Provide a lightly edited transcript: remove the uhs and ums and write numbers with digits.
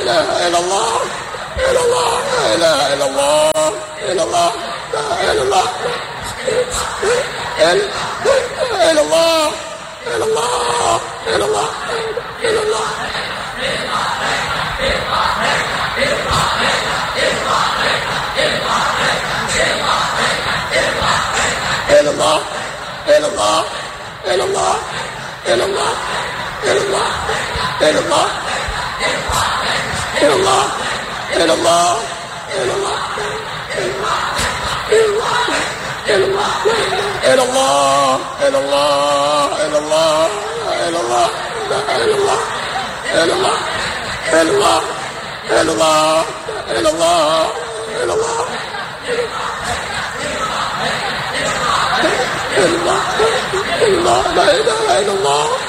إله إلا الله إلا الله لا إله إلا الله إلا الله لا إله إلا الله إلا الله إلا الله إلا الله إلا الله إلا الله إلا الله إلا الله إلا الله إلا الله إلا الله إلا الله إلا الله إلا الله إلا الله إلا الله إلا الله إلا الله إلا الله لا إلا الله إلا الله إلا الله إلا الله إلا الله إلا الله إلا الله إلا الله لا إله إلا الله